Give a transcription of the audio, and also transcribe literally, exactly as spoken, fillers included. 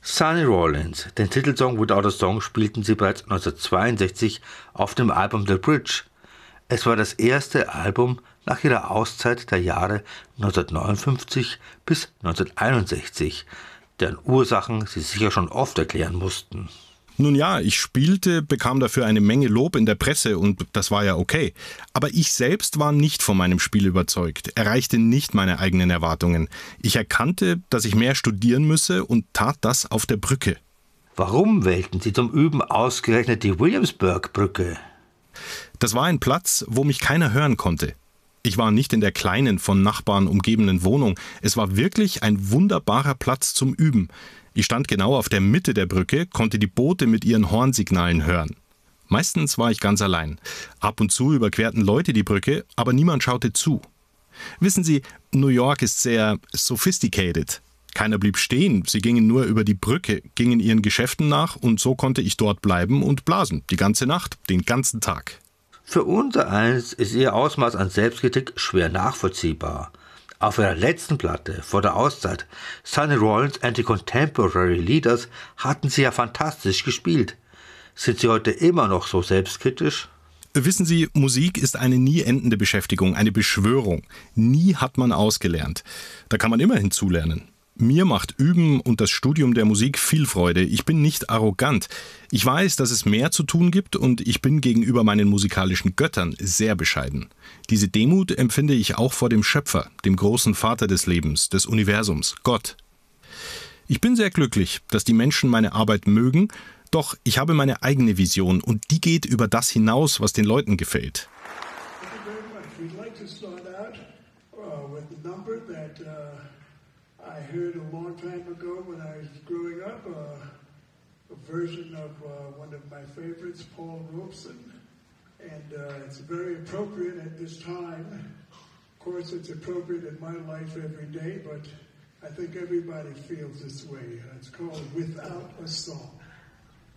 Sonny Rollins, den Titelsong Without a Song, spielten sie bereits neunzehnhundertzweiundsechzig auf dem Album The Bridge. Es war das erste Album nach ihrer Auszeit der Jahre neunzehnhundertneunundfünfzig bis neunzehnhunderteinundsechzig, deren Ursachen sie sicher schon oft erklären mussten. Nun ja, ich spielte, bekam dafür eine Menge Lob in der Presse und das war ja okay. Aber ich selbst war nicht von meinem Spiel überzeugt, erreichte nicht meine eigenen Erwartungen. Ich erkannte, dass ich mehr studieren müsse und tat das auf der Brücke. Warum wählten Sie zum Üben ausgerechnet die Williamsburg-Brücke? Das war ein Platz, wo mich keiner hören konnte. Ich war nicht in der kleinen, von Nachbarn umgebenen Wohnung. Es war wirklich ein wunderbarer Platz zum Üben. Ich stand genau auf der Mitte der Brücke, konnte die Boote mit ihren Hornsignalen hören. Meistens war ich ganz allein. Ab und zu überquerten Leute die Brücke, aber niemand schaute zu. Wissen Sie, New York ist sehr sophisticated. Keiner blieb stehen, sie gingen nur über die Brücke, gingen ihren Geschäften nach und so konnte ich dort bleiben und blasen, die ganze Nacht, den ganzen Tag. Für unser eins ist Ihr Ausmaß an Selbstkritik schwer nachvollziehbar. Auf ihrer letzten Platte vor der Auszeit, Sonny Rollins and the Contemporary Leaders, hatten sie ja fantastisch gespielt. Sind Sie heute immer noch so selbstkritisch? Wissen Sie, Musik ist eine nie endende Beschäftigung, eine Beschwörung. Nie hat man ausgelernt. Da kann man immer hinzulernen. Mir macht Üben und das Studium der Musik viel Freude. Ich bin nicht arrogant. Ich weiß, dass es mehr zu tun gibt und ich bin gegenüber meinen musikalischen Göttern sehr bescheiden. Diese Demut empfinde ich auch vor dem Schöpfer, dem großen Vater des Lebens, des Universums, Gott. Ich bin sehr glücklich, dass die Menschen meine Arbeit mögen, doch ich habe meine eigene Vision und die geht über das hinaus, was den Leuten gefällt. I heard a long time ago when I was growing up uh, a version of uh, one of my favorites, Paul Robeson, and uh, it's very appropriate at this time. Of course, it's appropriate in my life every day, but I think everybody feels this way. It's called Without a Song.